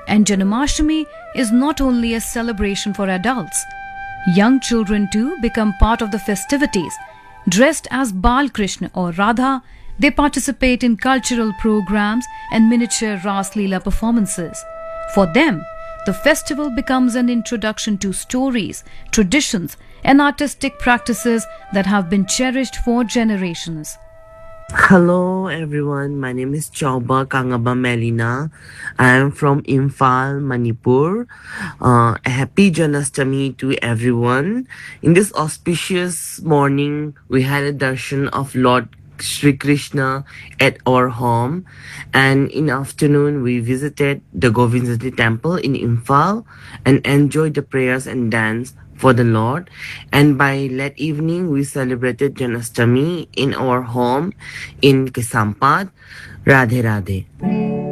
And Janmashtami is not only a celebration for adults. Young children too become part of the festivities. Dressed as Bal Krishna or Radha, they participate in cultural programs and miniature Ras Leela performances. For them, the festival becomes an introduction to stories, traditions, and artistic practices that have been cherished for generations. Hello everyone, my name is Chauba Kangaba Melina. I am from Imphal, Manipur. Happy Janmashtami to everyone. In this auspicious morning, we had a darshan of Lord Sri Krishna at our home, and in afternoon we visited the Govindjati temple in Imphal and enjoyed the prayers and dance for the Lord. And by late evening, we celebrated Janmashtami in our home in Kesampad. Radhe Radhe.